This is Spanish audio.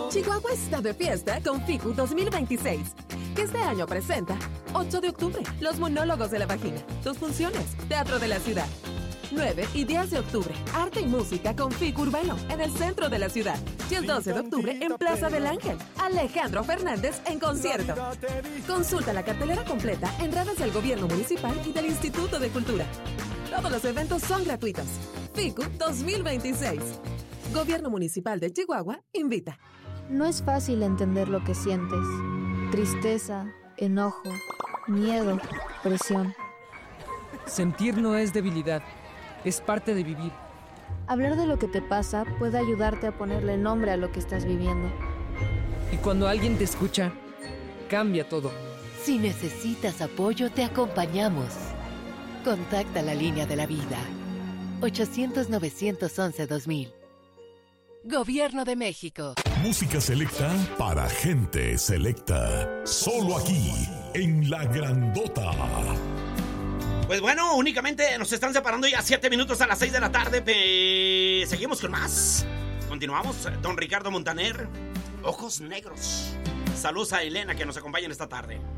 Chihuahua está de fiesta con FICU 2026, que este año presenta 8 de octubre, Los Monólogos de la Vagina, 2 funciones, Teatro de la Ciudad. 9 y 10 de octubre, Arte y Música con FICU Urbano en el centro de la ciudad. Y el 12 de octubre en Plaza del Ángel, Alejandro Fernández en concierto. Consulta la cartelera completa en redes del Gobierno Municipal y del Instituto de Cultura. Todos los eventos son gratuitos. FICU 2026. Gobierno Municipal de Chihuahua invita. No es fácil entender lo que sientes. Tristeza, enojo, miedo, presión. Sentir no es debilidad, es parte de vivir. Hablar de lo que te pasa puede ayudarte a ponerle nombre a lo que estás viviendo. Y cuando alguien te escucha, cambia todo. Si necesitas apoyo, te acompañamos. Contacta la línea de la vida. 800-911-2000. Gobierno de México. Música selecta para gente selecta. Solo aquí, en La Grandota. Pues bueno, únicamente nos están separando ya 7 minutos a las 6 de la tarde. Seguimos con más. Continuamos. Don Ricardo Montaner, Ojos Negros. Saludos a Elena que nos acompaña en esta tarde.